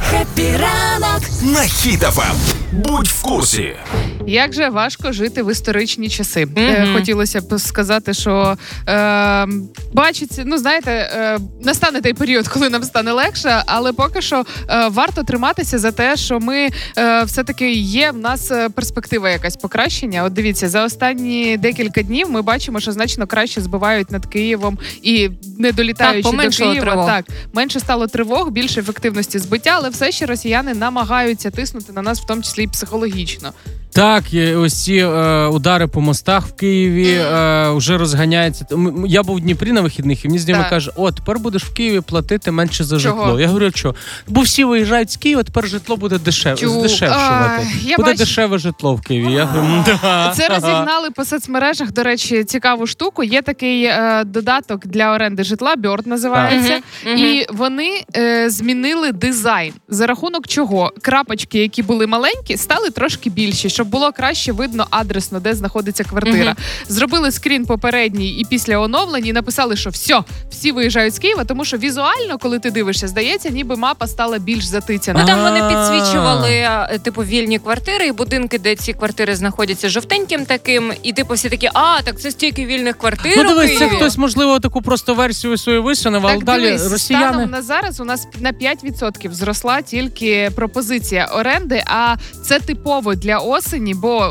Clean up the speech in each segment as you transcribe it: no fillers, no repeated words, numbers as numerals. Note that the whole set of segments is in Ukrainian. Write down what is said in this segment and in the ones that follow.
Хеппі ранок на Хіт ФМ. Будь в курсі. Як же важко жити в історичні часи. Хотілося б сказати, що бачиться, настане той період, коли нам стане легше, але поки що варто триматися за те, що ми все-таки є в нас перспектива якась покращення. От дивіться, за останні декілька днів ми бачимо, що значно краще збивають над Києвом і не долітаючи до Києва. Так, менше стало тривог, більше ефективності збиття, але все ще росіяни намагаються тиснути на нас, в тому числі і психологічно. Так, ось ці удари по мостах в Києві вже розганяються. Я був в Дніпрі на вихідних, і мені знайомий каже, тепер будеш в Києві платити менше за житло. Я говорю, що? Бо всі виїжджають з Києва, тепер житло буде здешевшувати. Буде дешеве житло в Києві. Я говорю, Це розігнали по соцмережах, до речі, цікаву штуку. Є такий додаток для оренди житла, Bird називається. І вони змінили дизайн. За рахунок чого? Крапочки, які були маленькі, стали трошки більші, щоб було краще видно адресно, де знаходиться квартира. Зробили скрін попередній і після оновлень і написали, що всі виїжджають з Києва, тому що візуально, коли ти дивишся, здається, ніби мапа стала більш затицяна. Там вони підсвічували, вільні квартири і будинки, де ці квартири знаходяться жовтеньким таким, і всі такі, так це стільки вільних квартир у дивись, Києві. Це хтось, можливо, таку просто версію свою висунув, але далі росіяни... Станом на зараз у нас на 5% зросла тільки пропозиція оренди, а це типово для осені, бо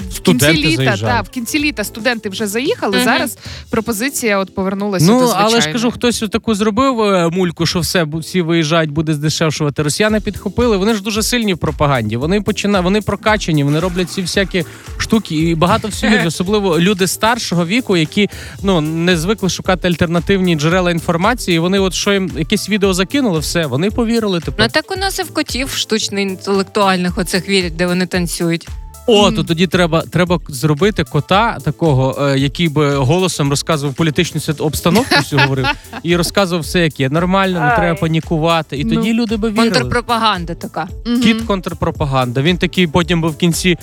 в кінці літа студенти вже заїхали, зараз пропозиція повернулася до звичайної. Але ж кажу, хтось таку зробив мульку, що всі виїжджають, буде здешевшувати. Росіяни підхопили, вони ж дуже сильні в пропаганді, вони прокачані, вони роблять ці всякі штуки, і багато всього, особливо люди старшого віку, які не звикли шукати альтернативні джерела інформації, вони що їм якесь відео закинули, все, вони повірили. Так у нас і в котів штучно-інтелектуальних оцих вірять, де вони танцюють. То тоді треба зробити кота такого, який би голосом розказував політичну обстановку, всю говорив, і розказував все, як є. Нормально, не треба панікувати. І тоді люди би вірили. Контрпропаганда така. Кіт контрпропаганда. Він такий потім би в кінці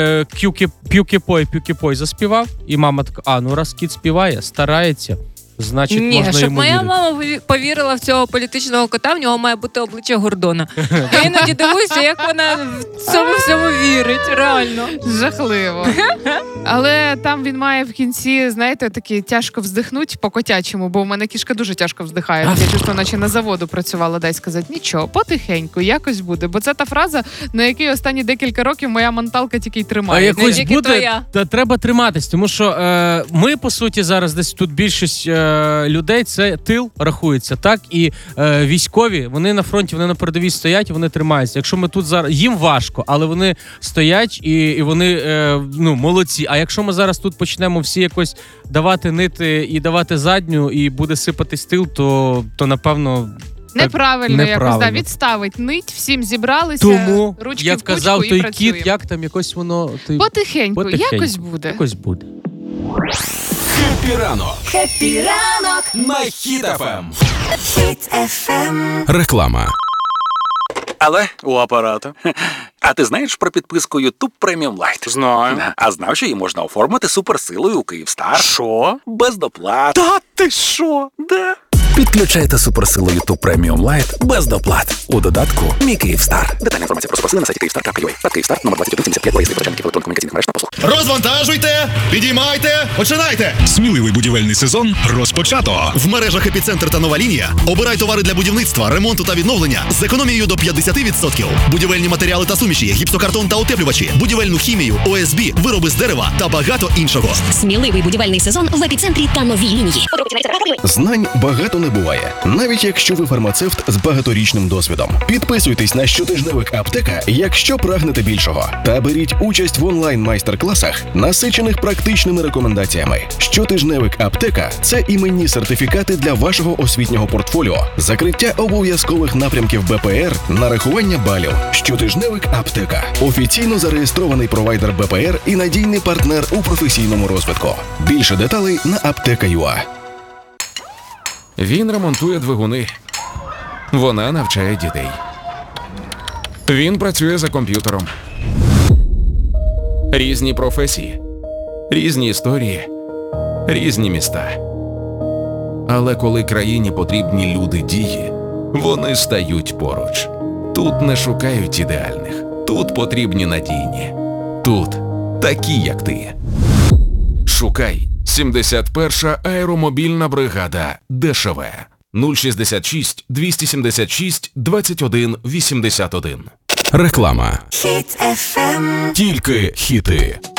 п'юкіпой заспівав, і мама така, раз кіт співає, старається, значить, можна йому вірити. Щоб моя мама повірила в цього політичного кота, в нього має бути обличчя Гордона. Я іноді дивуюся, як вона в цьому всьому вірить, реально. Жахливо. Але там він має в кінці, такі тяжко вздихнуть по-котячому, бо в мене кішка дуже тяжко вздихає. Я чувствую, наче на заводу працювала, дай сказати, нічого, потихеньку, якось буде. Бо це та фраза, на якій останні декілька років моя менталка тільки й тримає. А якось буде, та треба триматись, тому що ми, по суті, зараз десь тут більшість людей, це тил рахується, так? І військові, вони на фронті, вони на передовій стоять, вони тримаються. Якщо ми тут зараз, їм важко, але вони стоять і вони, молодці. А якщо ми зараз тут почнемо всі якось давати нити і давати задню, і буде сипатись тил, то напевно... Неправильно. Якось, відставить нить, всім зібралися, тому, ручки як в кучку казав і той працюємо. кіт, як там якось воно... Потихеньку, якось буде. Хеппі ранок. Хеппі ранок На Хіт ФМ. Хіт ФМ. Реклама. Але у апарата. А ти знаєш про підписку YouTube Premium Lite? Знаю. А знав, що її можна оформити суперсилою у Київстар? Що? Без доплат. Та ти що? Да. Підключайте суперсилу YouTube Premium Lite без доплат. У додатку «Мій Київстар». Детальна інформація про суперсили на сайті Kyivstar.ua. Та Київстар, номер 2175, реєстрація почальників електронно-комунікаційних мереж та послуг. Розвантажуйте, підіймайте, починайте! Сміливий будівельний сезон розпочато. В мережах «Епіцентр» та «Нова лінія» обирай товари для будівництва, ремонту та відновлення з економією до 50%. Будівельні матеріали та суміші, гіпсокартон та утеплювачі, будівельну хімію, ОСБ, вироби з дерева та багато іншого. Сміливий будівельний сезон в «Епіцентрі» та «Новій лінії». Знань багато не буває, навіть якщо ви фармацевт з багаторічним досвідом. Підписуйтесь на щотижневик «Аптека», якщо прагнете більшого. Та беріть участь в онлайн-майстер-класах, насичених практичними рекомендаціями. Щотижневик «Аптека» – це іменні сертифікати для вашого освітнього портфоліо, закриття обов'язкових напрямків БПР, нарахування балів. Щотижневик «Аптека» – офіційно зареєстрований провайдер БПР і надійний партнер у професійному розвитку. Більше деталей на apteka.ua. Він ремонтує двигуни. Вона навчає дітей. Він працює за комп'ютером. Різні професії, різні історії, різні міста. Але коли країні потрібні люди дії, вони стають поруч. Тут не шукають ідеальних. Тут потрібні надійні. Тут такі, як ти. Шукай 71-ша аеромобільна бригада ДШВ 066 276 21 81. Реклама. Хіт FM. Тільки хіти.